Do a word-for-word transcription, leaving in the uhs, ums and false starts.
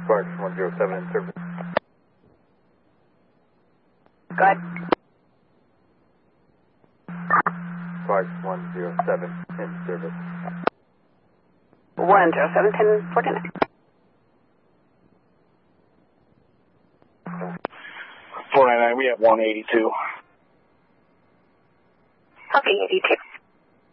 Sparks one zero seven in service. Go ahead. Sparks one zero seven in service. one zero seven, ten fourteen. four nine nine, we have one eighty-two. Copy, eighty-two.